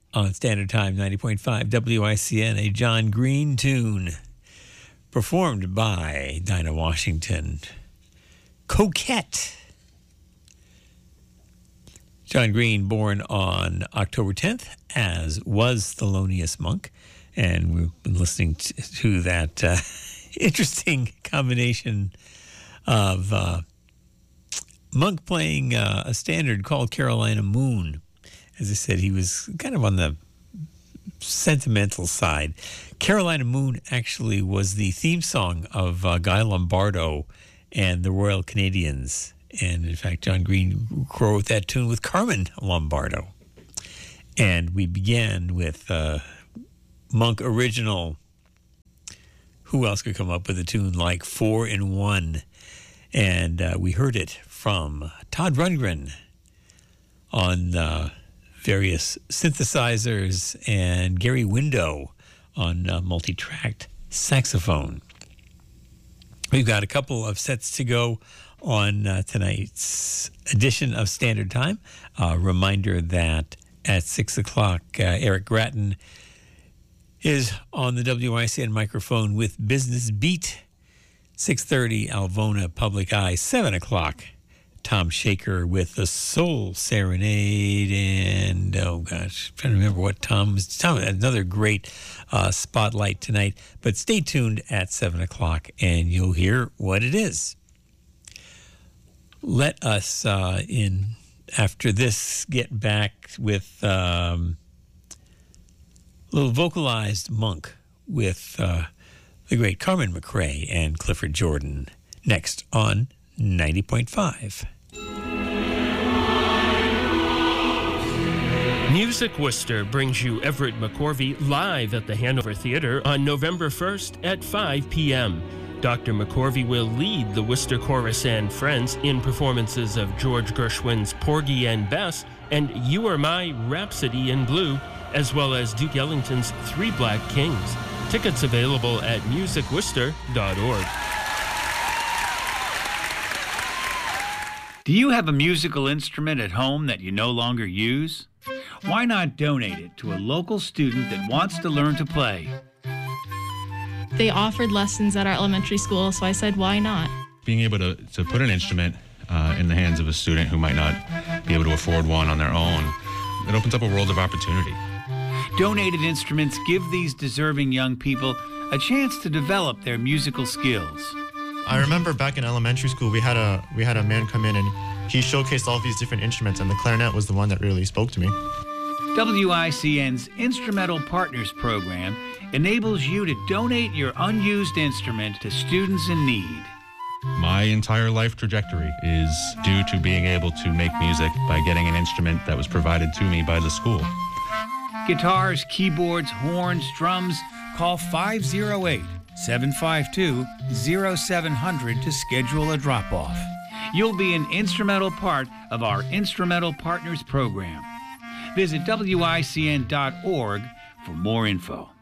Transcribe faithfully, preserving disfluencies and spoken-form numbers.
on Standard Time ninety point five W I C N, a John Green tune performed by Dinah Washington. Coquette. John Green, born on October tenth, as was Thelonious Monk. And we've been listening to, to that uh, interesting combination of uh, Monk playing uh, a standard called Carolina Moon. As I said, he was kind of on the sentimental side. Carolina Moon actually was the theme song of uh, Guy Lombardo and the Royal Canadians. And in fact, John Green wrote that tune with Carmen Lombardo. And we began with uh, Monk original. Who else could come up with a tune like Four in One? And uh, we heard it from Todd Rundgren on uh, various synthesizers and Gary Window on uh, multi-tracked saxophone. We've got a couple of sets to go on uh, tonight's edition of Standard Time. A uh, reminder that at six o'clock, uh, Eric Gratton is on the W I C N microphone with Business Beat. six thirty, Alvona Public Eye. seven o'clock, Tom Shaker with the Soul Serenade. And, oh gosh, I'm trying to remember what Tom was. Tom, another great uh, spotlight tonight. But stay tuned at seven o'clock and you'll hear what it is. Let us, uh, in after this, get back with um, a little vocalized Monk with uh, the great Carmen McRae and Clifford Jordan next on ninety point five. Music Worcester brings you Everett McCorvey live at the Hanover Theatre on November first at five p.m. Doctor McCorvey will lead the Worcester Chorus and Friends in performances of George Gershwin's Porgy and Bess and You Are My Rhapsody in Blue, as well as Duke Ellington's Three Black Kings. Tickets available at music worcester dot org. Do you have a musical instrument at home that you no longer use? Why not donate it to a local student that wants to learn to play? They offered lessons at our elementary school, so I said, why not? Being able to, to put an instrument uh, in the hands of a student who might not be able to afford one on their own, it opens up a world of opportunity. Donated instruments give these deserving young people a chance to develop their musical skills. I remember back in elementary school, we had a we had a man come in and he showcased all of these different instruments, and the clarinet was the one that really spoke to me. W I C N's Instrumental Partners Program enables you to donate your unused instrument to students in need. My entire life trajectory is due to being able to make music by getting an instrument that was provided to me by the school. Guitars, keyboards, horns, drums, call five oh eight, seven five two, oh seven hundred to schedule a drop-off. You'll be an instrumental part of our Instrumental Partners Program. Visit W I C N dot org for more info.